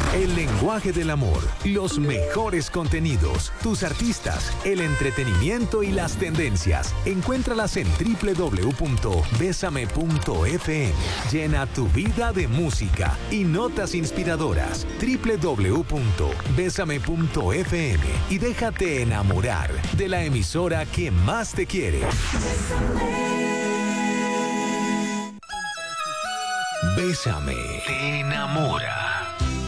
El lenguaje del amor, los mejores contenidos, tus artistas, el entretenimiento y las tendencias. Encuéntralas en www.besame.fm. Llena tu vida de música y notas inspiradoras. www.besame.fm y déjate enamorar de la emisora que más te quiere. Bésame. Te enamora.